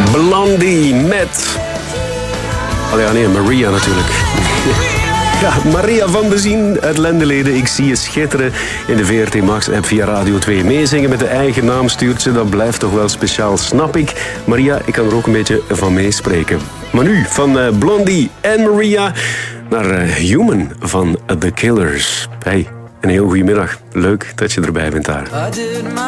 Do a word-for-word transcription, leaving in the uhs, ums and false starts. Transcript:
Blondie met... Allee, ja, nee, Maria natuurlijk. Ja, Maria van de Zien uit Lendeleden. Ik zie je schitteren in de V R T Max-app via Radio twee. Meezingen met de eigen naam stuurt ze, dat blijft toch wel speciaal, snap ik. Maria, ik kan er ook een beetje van meespreken. Maar nu, van uh, Blondie en Maria naar uh, Human van The Killers. Hey, een heel goede middag. Leuk dat je erbij bent daar.